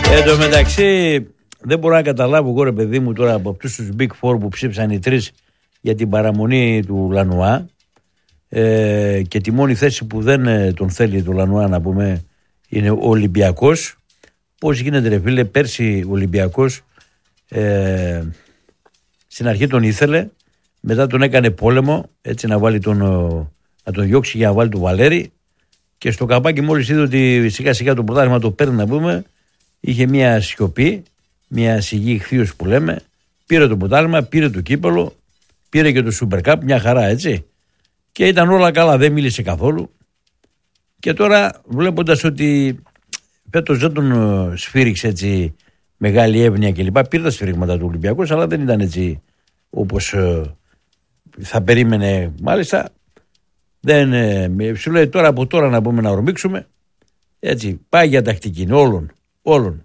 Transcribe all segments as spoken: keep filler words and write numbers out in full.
Εν τω μεταξύ, δεν μπορώ να καταλάβω εγώ, ρε παιδί μου, τώρα από αυτούς τους Big Four που ψήφισαν οι τρεις για την παραμονή του Λανουά ε, και τη μόνη θέση που δεν ε, τον θέλει του Λανουά, να πούμε, είναι ο Ολυμπιακός. Πώς γίνεται, ρε φίλε, πέρσι ο Ολυμπιακός ε, στην αρχή τον ήθελε, μετά τον έκανε πόλεμο, έτσι να βάλει τον, να τον διώξει για να βάλει τον Βαλέρη, και στο καπάκι μόλις είδε ότι σιγά σιγά το πρωτάθλημα το παίρνει, να πούμε, είχε μια σιωπή, μια σιγή χθίωση που λέμε, πήρε το πρωτάθλημα, πήρε το κύπελο, πήρε και το Super Cup, μια χαρά, έτσι, και ήταν όλα καλά, δεν μίλησε καθόλου. Και τώρα βλέποντας ότι φέτος δεν τον σφύριξε έτσι μεγάλη εύνοια κλπ. Πήρε τα σφυρίγματα του Ολυμπιακού, αλλά δεν ήταν έτσι όπως ε, θα περίμενε, μάλιστα. Δεν, ε, σου λέει τώρα από τώρα να πούμε να ορμήξουμε. Έτσι, πάει για τακτική όλων. όλων.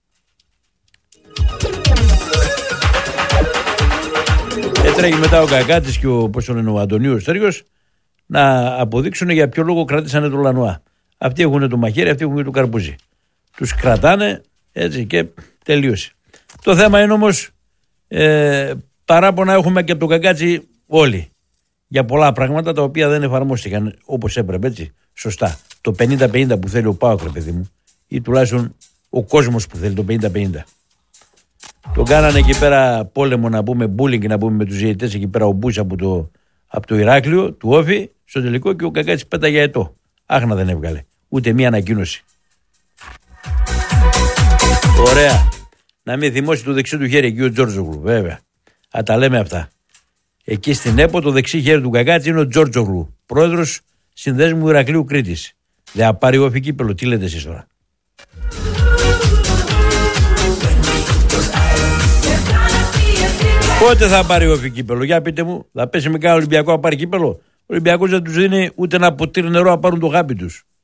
Έτρεγε μετά ο Κακάτης και ο, πώς τον είναι, ο Αντωνίου Στέργιος να αποδείξουν για ποιο λόγο κράτησανε τον Λανουά. Αυτοί έχουν το μαχαίρι, αυτοί έχουν το καρπούζι. Τους κρατάνε, έτσι, και τελείωσε. Το θέμα είναι όμως ε, παράπονα έχουμε και από τον Κακάτσι όλοι για πολλά πράγματα τα οποία δεν εφαρμόστηκαν όπως έπρεπε, έτσι, σωστά. Το πενήντα πενήντα που θέλει ο ΠΑΟΚ, ρε παιδί μου, ή τουλάχιστον ο κόσμος που θέλει το πενήντα πενήντα. Τον κάνανε εκεί πέρα πόλεμο, να πούμε, μπούλινγκ, να πούμε, με τους διαιτητές εκεί πέρα, ο Μπούς από το, από το Ηράκλειο, του Όφη, στο τελικό, και ο Κακάτσης πέταγε ετώ. Άχνα δεν έβγαλε. Ούτε μία ανακοίνωση. Ωραία. Να μην θυμώσει το δεξί του χέρι εκεί ο Τζόρτζογλου, βέβαια. Α, τα λέμε αυτά. Εκεί στην ΕΠΟ το δεξί χέρι του Κακάτση είναι ο Τζόρτζογλου, πρόεδρος Συνδέσμου Ηρακλείου Κρήτης. Δεν θα πάρει Όφη κύπελο, τι λέτε εσείς τώρα? Πότε θα πάρει Όφη κύπελο, για πείτε μου? Θα πέσει με κανένα Ολυμπιακό να πάρει κύπελο? Ο Ολυμπιακός δεν τους δίνει ούτε ένα ποτήρι νερό να πάρουν το χάπι τους.